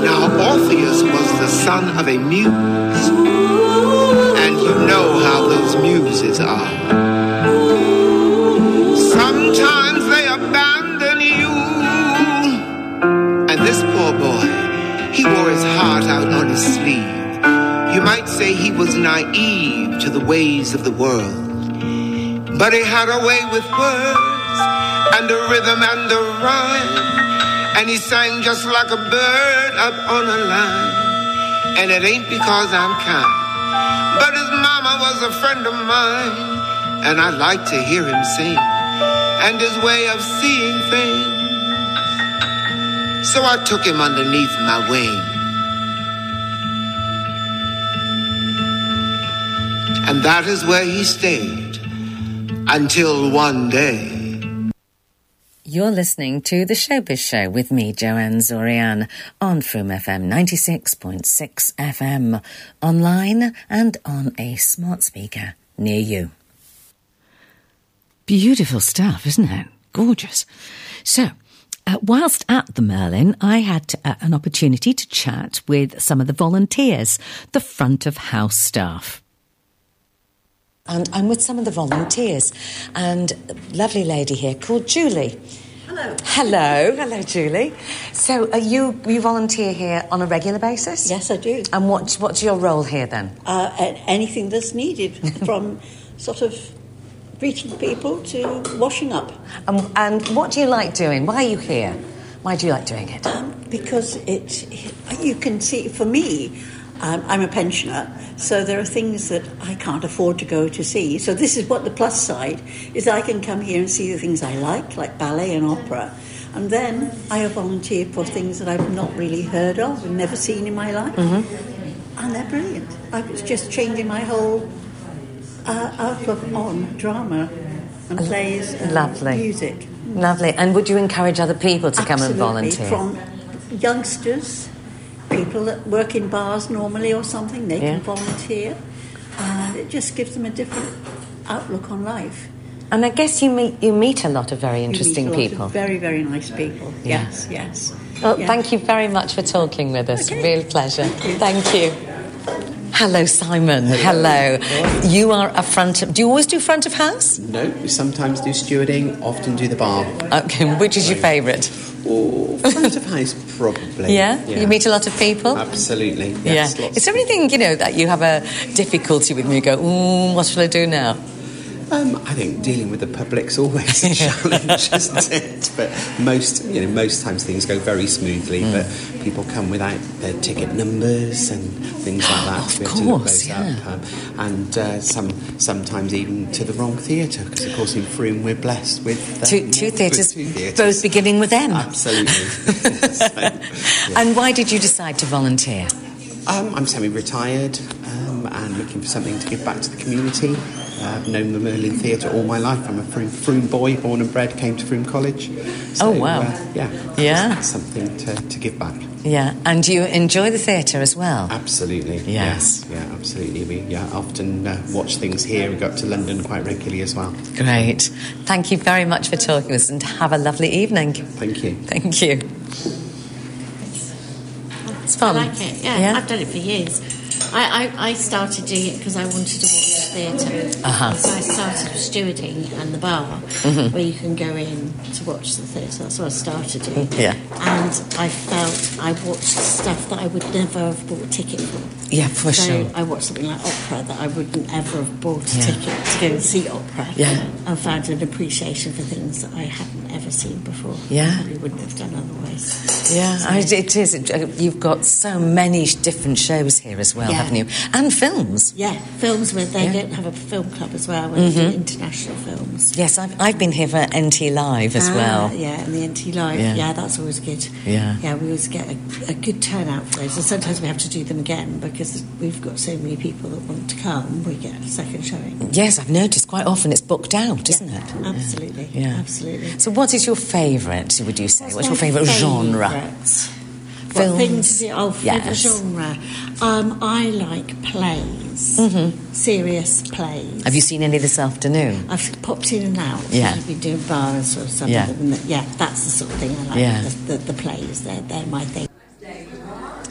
Now, Orpheus was the son of a muse, and you know how those muses are. Sometimes they abandon you, and this poor boy, he wore his heart out on his sleeve. You might say he was naive to the ways of the world, but he had a way with words, and a rhythm and a rhyme. And he sang just like a bird up on a line. And it ain't because I'm kind, but his mama was a friend of mine. And I like to hear him sing, and his way of seeing things. So I took him underneath my wing. And that is where he stayed until one day. You're listening to The Showbiz Show with me, Joanne Zorian, on Froome FM 96.6 FM, online and on a smart speaker near you. Beautiful stuff, isn't it? Gorgeous. So, whilst at the Merlin, I had an opportunity to chat with some of the volunteers, the front of house staff. And I'm with some of the volunteers, and a lovely lady here called Julie. Hello. Hello, Julie. So, you volunteer here on a regular basis? Yes, I do. And what's your role here then? Anything that's needed, from sort of greeting people to washing up. And what do you like doing? Why are you here? Why do you like doing it? Because you can see, for me, I'm a pensioner, so there are things that I can't afford to go to see. So this is what the plus side is. I can come here and see the things I like ballet and opera. And then I volunteer for things that I've not really heard of and never seen in my life. Mm-hmm. And they're brilliant. It's just changing my whole outlook on drama and plays and music. Lovely. And would you encourage other people to come and volunteer? From youngsters, people that work in bars normally or something, they can volunteer. It just gives them a different outlook on life. And I guess you meet a lot of very interesting people. Very, very nice people. Yes. Well, thank you very much for talking with us. Okay. Real pleasure. Thank you. Hello, Simon. Hello. You are do you always do front of house? No, we sometimes do stewarding, often do the bar. Okay, which is your favourite? Oh, front of house, probably. Yeah? You meet a lot of people? Absolutely, yes. Yeah. Is there anything, that you have a difficulty with and you go, what shall I do now? I think dealing with the public's always a challenge, isn't it? But most times things go very smoothly, but people come without their ticket numbers and things like that. Of course, and sometimes even to the wrong theatre, because of course in Froome we're blessed with two theatres, both beginning with M. Absolutely. And why did you decide to volunteer? I'm semi-retired and looking for something to give back to the community. I've known the Merlin Theatre all my life. I'm a Froome boy, born and bred, came to Froome College. So, oh, wow. Something to give back. Yeah, and you enjoy the theatre as well? Absolutely, yes. Yeah, absolutely. We often watch things here. We go up to London quite regularly as well. Great. Thank you very much for talking to us, and have a lovely evening. Thank you. Thank you. It's fun. I like it, yeah. I've done it for years. I started doing it because I wanted to watch theatre. So I started with stewarding and the bar, where you can go in to watch the theatre. That's what I started doing. Yeah. And I felt I watched stuff that I would never have bought a ticket for. Yeah, for sure. I watched something like opera that I wouldn't ever have bought a ticket to go and see opera. Yeah. I found an appreciation for things that I hadn't ever seen before. Yeah. I probably wouldn't have done otherwise. Yeah, so. It is. You've got so many different shows here as well, haven't you? And films. Yeah, films where they don't have a film club as well, where they do international films. Yes, I've been here for NT Live as well. Yeah, and the NT Live. Yeah, that's always good. Yeah. Yeah, we always get a good turnout for those. And sometimes we have to do them again because we've got so many people that want to come, we get a second showing. Yes, I've noticed quite often it's booked out, isn't it? Absolutely. Yeah. Absolutely. So what is your favourite, would you say? What's your favourite genre? Films? Favourite genre. I like plays. Serious plays. Have you seen any this afternoon? I've popped in and out. Yeah. I've been doing bars or something. Yeah. Yeah, that's the sort of thing I like. Yeah. The plays, they're my thing.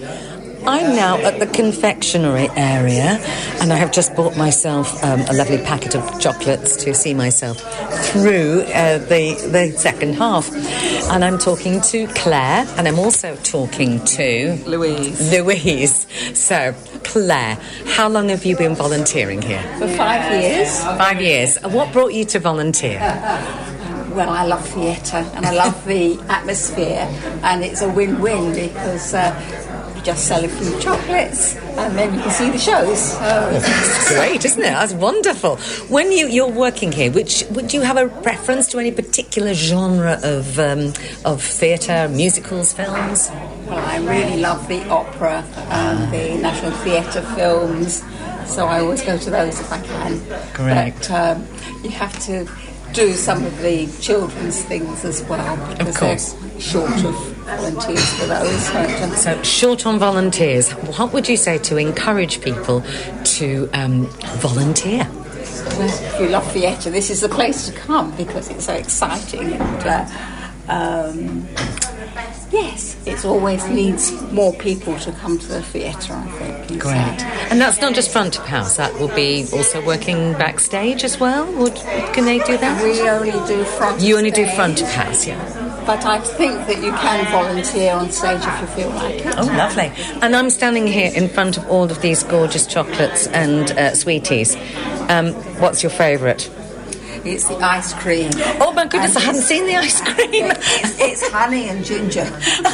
I'm now at the confectionery area, and I have just bought myself a lovely packet of chocolates to see myself through the second half. And I'm talking to Claire, and I'm also talking to Louise. So, Claire, how long have you been volunteering here? For 5 years. 5 years. What brought you to volunteer? Well, I love theatre and I love the atmosphere, and it's a win-win because you just sell a few chocolates and then you can see the shows. So that's great, isn't it? That's wonderful. When you're working here, would you have a preference to any particular genre of theatre, musicals, films? Well, I really love the opera and the National Theatre films, so I always go to those if I can. Great. But you have to do some of the children's things as well, because they're short of volunteers for those. So short on volunteers. What would you say to encourage people to volunteer? Well, if you love theatre, this is the place to come because it's so exciting. And yes, it always needs more people to come to the theatre, I think. Great. And that's not just front of house, that will be also working backstage as well? Can they do that? We only do front of house. You only do front of house, yeah. But I think that you can volunteer on stage if you feel like it. Oh, lovely. And I'm standing here in front of all of these gorgeous chocolates and sweeties. What's your favourite? It's the ice cream. Oh my goodness, I hadn't seen the ice cream. It's honey and ginger.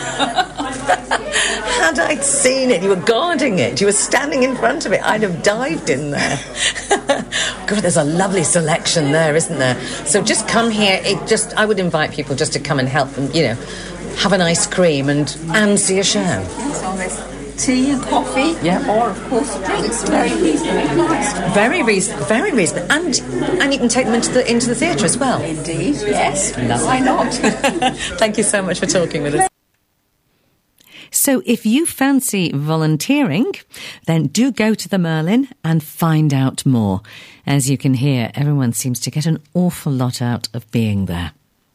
Had I seen it, you were guarding it, you were standing in front of it, I'd have dived in there. God, there's a lovely selection there, isn't there? So just come here. I would invite people just to come and help them, have an ice cream and see a show. Yes, on this tea and coffee, or of course drinks. Very reasonable price. Very reasonable, and you can take them into the theatre as well. Indeed, yes. Lovely. Why not? Thank you so much for talking with us. So if you fancy volunteering, then do go to the Merlin and find out more. As you can hear, everyone seems to get an awful lot out of being there.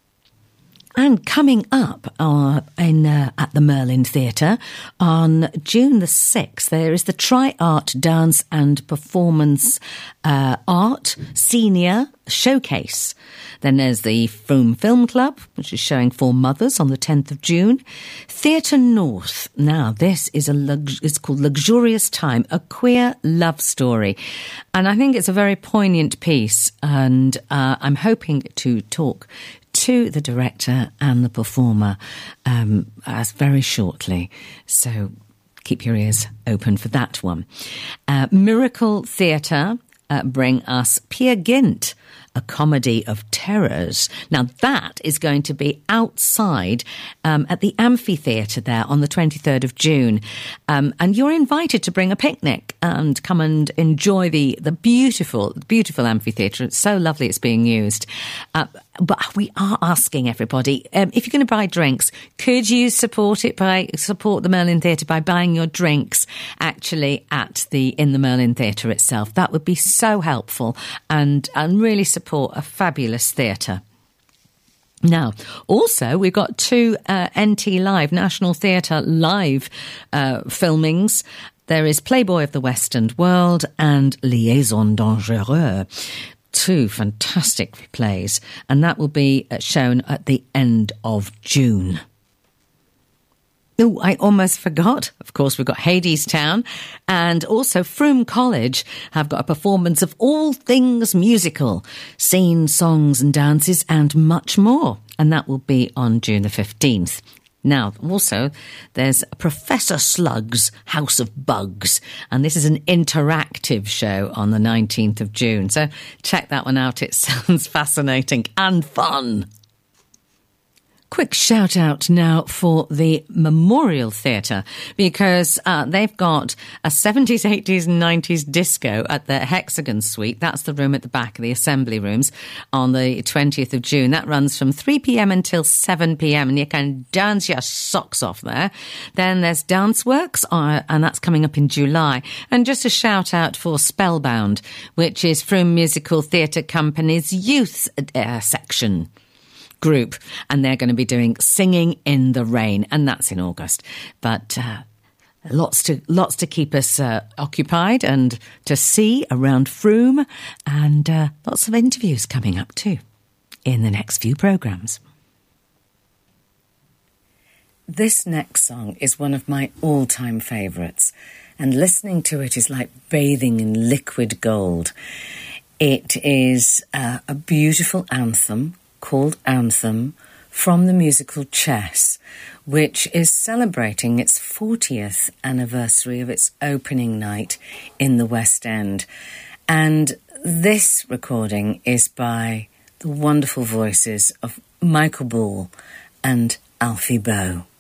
And coming up at the Merlin Theatre on June the 6th, there is the Tri-Art Dance and Performance Art Senior Showcase. Then there's the Frome Film Club, which is showing Four Mothers on the 10th of June. Theatre North. Now, this is it's called Luxurious Time, a queer love story. And I think it's a very poignant piece, and I'm hoping to talk to the director and the performer as very shortly. So keep your ears open for that one. Miracle Theatre bring us Peer Gynt, a comedy of terrors. Now that is going to be outside at the amphitheatre there on the 23rd of June. And you're invited to bring a picnic and come and enjoy the beautiful, beautiful amphitheatre. It's so lovely it's being used. But we are asking everybody, if you're going to buy drinks, could you support the Merlin Theatre by buying your drinks actually in the Merlin Theatre itself? That would be so helpful and really support a fabulous theatre. Now, also, we've got two NT Live, National Theatre Live filmings. There is Playboy of the West End World and Liaison Dangereuse. Two fantastic plays, and that will be shown at the end of June. Oh, I almost forgot. Of course, we've got Hadestown, and also Frome College have got a performance of all things musical, scenes, songs and dances, and much more. And that will be on June the 15th. Now, also, there's Professor Slug's House of Bugs, and this is an interactive show on the 19th of June. So check that one out. It sounds fascinating and fun. Quick shout out now for the Memorial Theatre, because they've got a 70s, 80s and 90s disco at the Hexagon Suite. That's the room at the back of the assembly rooms on the 20th of June. That runs from 3 p.m. until 7 p.m. and you can dance your socks off there. Then there's Dance Works, and that's coming up in July. And just a shout out for Spellbound, which is Frome Musical Theatre Company's youth section group, and they're going to be doing Singing in the Rain, and that's in August. But Lots to keep us occupied and to see around Frome, and lots of interviews coming up too in the next few programmes. This next song is one of my all-time favourites, and listening to it is like bathing in liquid gold. It is a beautiful anthem called Anthem from the musical Chess, which is celebrating its 40th anniversary of its opening night in the West End. And this recording is by the wonderful voices of Michael Ball and Alfie Boe.